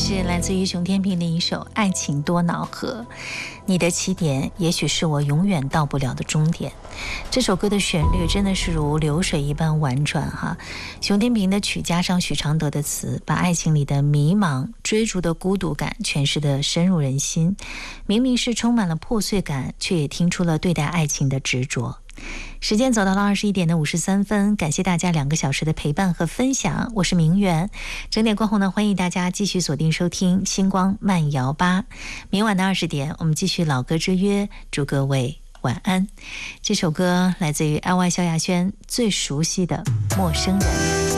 是来自于熊天平的一首《爱情多恼河》，你的起点也许是我永远到不了的终点。这首歌的旋律真的是如流水一般婉转哈。熊天平的曲加上许常德的词，把爱情里的迷茫、追逐的孤独感诠释得深入人心。明明是充满了破碎感，却也听出了对待爱情的执着。时间走到了21点的53分，感谢大家2个小时的陪伴和分享，我是明媛。整点过后呢，欢迎大家继续锁定收听星光慢摇吧。明晚的20点，我们继续老歌之约，祝各位晚安。这首歌来自于爱外萧亚轩最熟悉的《陌生人》。